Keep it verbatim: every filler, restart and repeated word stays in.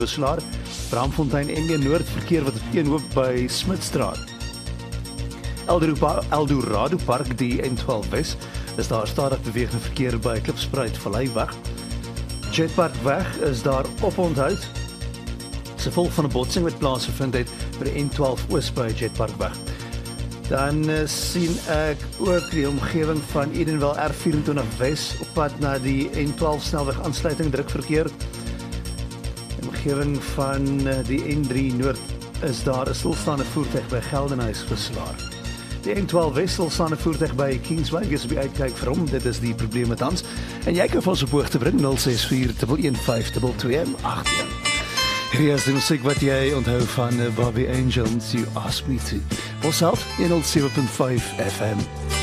Beslaar, Braamfontein en die Noordverkeer wat opeenhoop by Smitstraat. Eldorado Eldorado Park, die N twaalf Wes, is daar stadig bewegende verkeer by Klipspruit Valleiweg. Jetpark weg is daar oponthoud. As gevolg van 'n botsing wat plaasgevind het by die N twaalf Oos by Jetpark weg. Dan uh, sien ek ook die omgewing van Edenvale R vyf vier Wes op pad na die N twaalf snelweg aansluiting drukverkeer. In die omgewing van uh, die N drie Noord is daar 'n stilstaande voertuig by Geldenhuys Beslaar. Die N twaalf Wes stilstaande voertuig by Kingsway, is op die uitkyk vir hom, dit is die probleem met ons. En jy kan vir ons op hoogte bring nul ses vier een een vyf twee twee agt een. Hier is die musiek wat jy onthou van uh, Bobby Angel, You Ask Me To. Ons help, honderd sewe punt vyf F M.